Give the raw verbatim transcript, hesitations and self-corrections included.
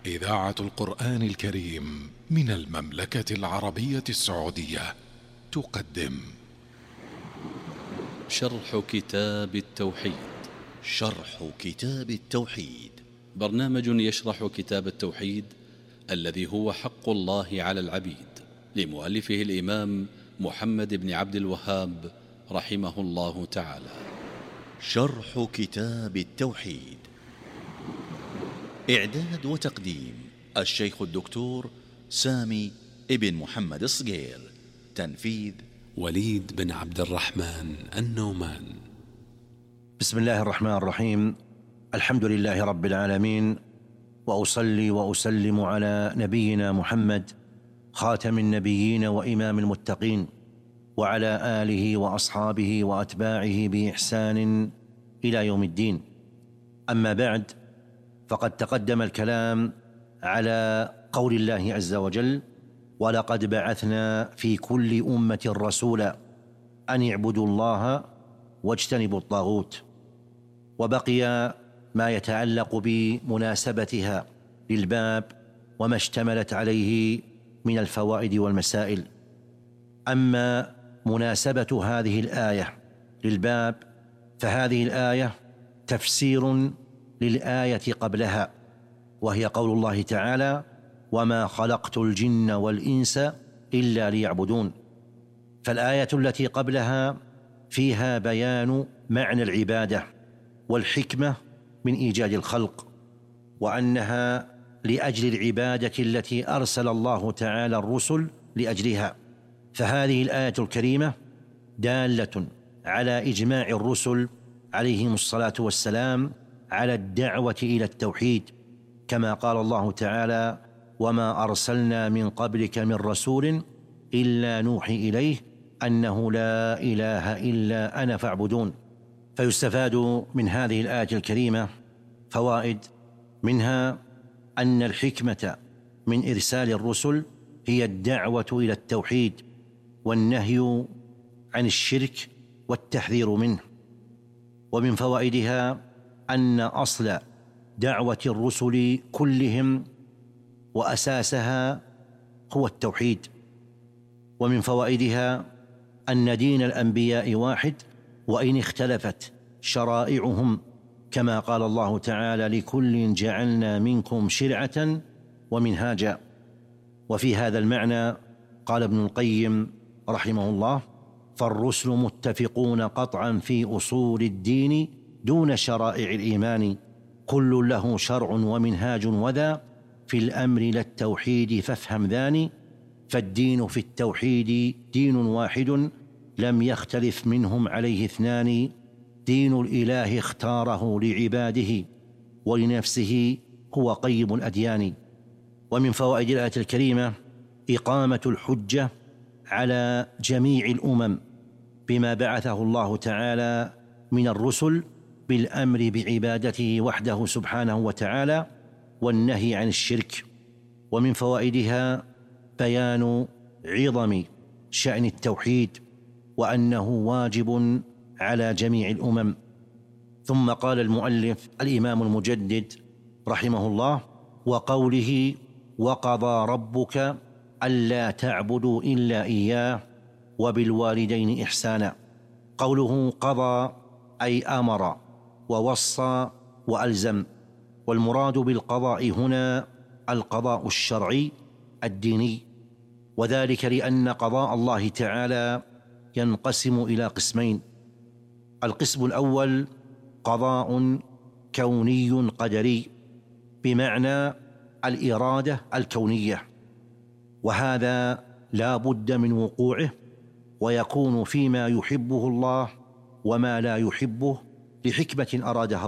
إذاعة القرآن الكريم من المملكة العربية السعودية تقدم شرح كتاب التوحيد. شرح كتاب التوحيد برنامج يشرح كتاب التوحيد الذي هو حق الله على العبيد، لمؤلفه الإمام محمد بن عبد الوهاب رحمه الله تعالى. شرح كتاب التوحيد، إعداد وتقديم الشيخ الدكتور سامي ابن محمد الصقير، تنفيذ وليد بن عبد الرحمن النومان. بسم الله الرحمن الرحيم. الحمد لله رب العالمين، وأصلي وأسلم على نبينا محمد خاتم النبيين وإمام المتقين، وعلى آله وأصحابه وأتباعه بإحسان إلى يوم الدين. أما بعد، فقد تقدم الكلام على قول الله عز وجل: ولقد بعثنا في كل أمة رسولا أن اعبدوا الله واجتنبوا الطاغوت. وبقي ما يتعلق بمناسبتها للباب وما اشتملت عليه من الفوائد والمسائل. أما مناسبة هذه الآية للباب فهذه الآية تفسير للآية قبلها، وهي قول الله تعالى: وما خلقت الجن والإنس إلا ليعبدون. فالآية التي قبلها فيها بيان معنى العبادة والحكمة من إيجاد الخلق، وأنها لأجل العبادة التي أرسل الله تعالى الرسل لأجلها. فهذه الآية الكريمة دالة على إجماع الرسل عليهم الصلاة والسلام على الدعوة إلى التوحيد، كما قال الله تعالى: وما أرسلنا من قبلك من رسول إلا نوحي إليه أنه لا إله إلا أنا فاعبدون. فيستفاد من هذه الآية الكريمة فوائد، منها أن الحكمة من إرسال الرسل هي الدعوة إلى التوحيد والنهي عن الشرك والتحذير منه. ومن فوائدها أن أصل دعوة الرسل كلهم وأساسها هو التوحيد. ومن فوائدها أن دين الأنبياء واحد وإن اختلفت شرائعهم، كما قال الله تعالى: لكل جعلنا منكم شرعة ومنهاجا. وفي هذا المعنى قال ابن القيم رحمه الله: فالرسل متفقون قطعا في أصول الدين دون شرائع الإيمان، كل له شرع ومنهاج، وذا في الأمر للتوحيد فافهم ذاني، فالدين في التوحيد دين واحد لم يختلف منهم عليه اثنان، دين الإله اختاره لعباده ولنفسه هو قيم الأديان. ومن فوائد الآية الكريمة إقامة الحجة على جميع الأمم بما بعثه الله تعالى من الرسل بالأمر بعبادته وحده سبحانه وتعالى والنهي عن الشرك. ومن فوائدها بيان عظم شأن التوحيد وأنه واجب على جميع الأمم. ثم قال المؤلف الإمام المجدد رحمه الله: وقوله: وقضى ربك ألا تعبدوا إلا إياه وبالوالدين إحسانا. قوله قضى أي أمر ووصى وألزم، والمراد بالقضاء هنا القضاء الشرعي الديني، وذلك لأن قضاء الله تعالى ينقسم إلى قسمين: القسم الأول قضاء كوني قدري بمعنى الإرادة الكونية، وهذا لا بد من وقوعه، ويكون فيما يحبه الله وما لا يحبه لحكمة أرادها